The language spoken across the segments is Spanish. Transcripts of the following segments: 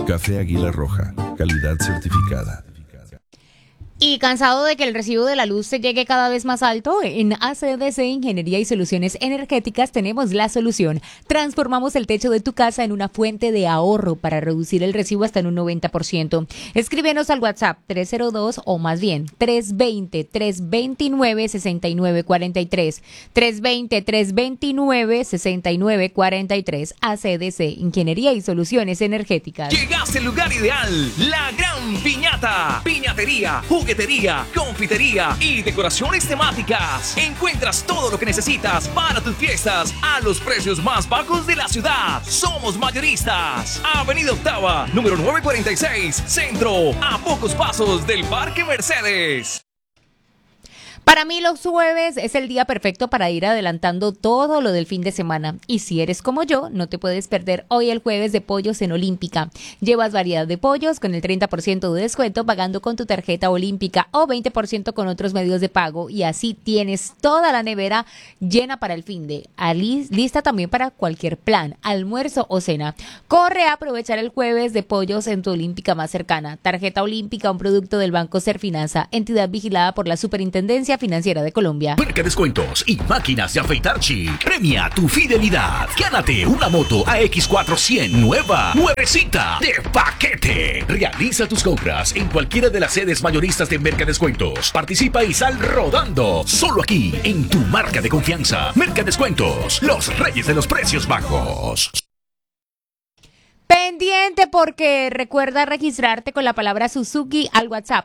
Café Águila Roja, calidad certificada. ¿Y cansado de que el recibo de la luz se llegue cada vez más alto? En ACDC Ingeniería y Soluciones Energéticas tenemos la solución. Transformamos el techo de tu casa en una fuente de ahorro para reducir el recibo hasta en un 90%. Escríbenos al WhatsApp 302 o más bien 320-329-6943. 320-329-6943. ACDC Ingeniería y Soluciones Energéticas. Llegaste al lugar ideal, la Gran Piñata. Piñatería, juguetería, confitería y decoraciones temáticas. Encuentras todo lo que necesitas para tus fiestas a los precios más bajos de la ciudad. Somos mayoristas. Avenida Octava, número 946, Centro, a pocos pasos del Parque Mercedes. Para mí los jueves es el día perfecto para ir adelantando todo lo del fin de semana. Y si eres como yo, no te puedes perder hoy el jueves de pollos en Olímpica. Llevas variedad de pollos con el 30% de descuento pagando con tu tarjeta Olímpica o 20% con otros medios de pago. Y así tienes toda la nevera llena para el fin de. Lista también para cualquier plan, almuerzo o cena. Corre a aprovechar el jueves de pollos en tu Olímpica más cercana. Tarjeta Olímpica, un producto del Banco Serfinanza, entidad vigilada por la Superintendencia Financiera de Colombia. Marca Descuentos y máquinas de afeitar Chic. Premia tu fidelidad. Gánate una moto AX400 nueva, nuevecita, de paquete. Realiza tus compras en cualquiera de las sedes mayoristas de Merca Descuentos. Participa y sal rodando. Solo aquí, en tu marca de confianza. Merca Descuentos, los reyes de los precios bajos. Pendiente porque recuerda registrarte con la palabra Suzuki al WhatsApp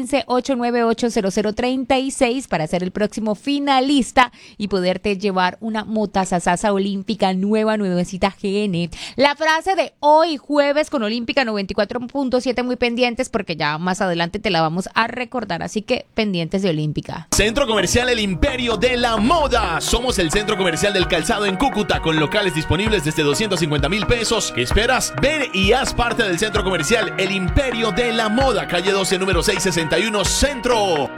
315-898-0036 para ser el próximo finalista y poderte llevar una motasasasa olímpica nuevecita GN. La frase de hoy jueves con Olímpica 94.7, muy pendientes porque ya más adelante te la vamos a recordar, así que pendientes de Olímpica. Centro Comercial El Imperio de la Moda. Somos el centro comercial del calzado en Cúcuta con locales disponibles desde 250,000 pesos. ¿Qué esperas? Ven y haz parte del centro comercial El Imperio de la Moda, calle 12, número 661, Centro.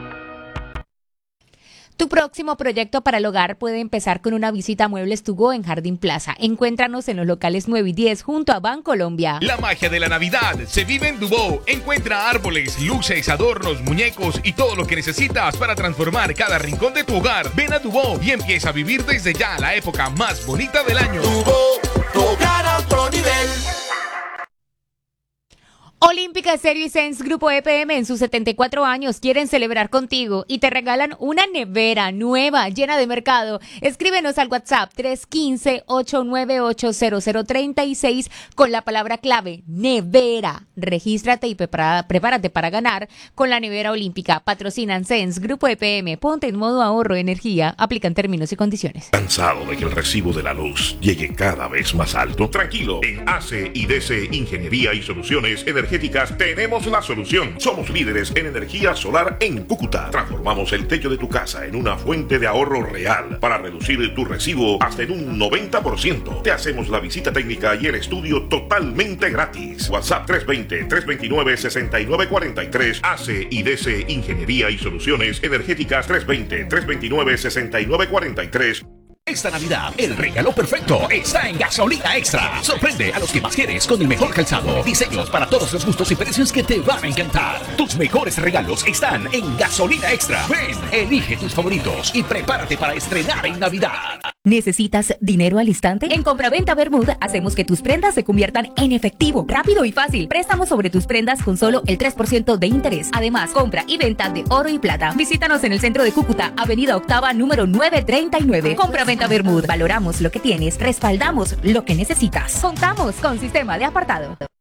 Tu próximo proyecto para el hogar puede empezar con una visita a Muebles To Go en Jardín Plaza. Encuéntranos en los locales 9 y 10 junto a Bancolombia. La magia de la Navidad se vive en Dubó. Encuentra árboles, luces, adornos, muñecos y todo lo que necesitas para transformar cada rincón de tu hogar. Ven a Dubó y empieza a vivir desde ya la época más bonita del año. Dubó, tu hogar a otro nivel. Olímpica Stereo y Sense Grupo EPM en sus 74 años quieren celebrar contigo y te regalan una nevera nueva, llena de mercado. Escríbenos al WhatsApp 315-898-0036 con la palabra clave nevera. Regístrate y prepárate para ganar con la nevera olímpica. Patrocinan Sense Grupo EPM. Ponte en modo ahorro energía. Aplican términos y condiciones. ¿Cansado de que el recibo de la luz llegue cada vez más alto? Tranquilo, en ACIDC Ingeniería y Soluciones Energéticas tenemos la solución. Somos líderes en energía solar en Cúcuta. Transformamos el techo de tu casa en una fuente de ahorro real para reducir tu recibo hasta en un 90%. Te hacemos la visita técnica y el estudio totalmente gratis. WhatsApp 320-329-6943. ACIDC Ingeniería y Soluciones Energéticas 320-329-6943. Esta Navidad, el regalo perfecto está en Gasolina Extra. Sorprende a los que más quieres con el mejor calzado, diseños para todos los gustos y precios que te van a encantar. Tus mejores regalos están en Gasolina Extra. Ven, elige tus favoritos y prepárate para estrenar en Navidad. ¿Necesitas dinero al instante? En Compraventa Bermud hacemos que tus prendas se conviertan en efectivo, rápido y fácil. Préstamos sobre tus prendas con solo el 3% de interés. Además, compra y venta de oro y plata. Visítanos en el centro de Cúcuta, Avenida Octava, número 939. Compraventa Bermud. Valoramos lo que tienes, respaldamos lo que necesitas. Contamos con sistema de apartado.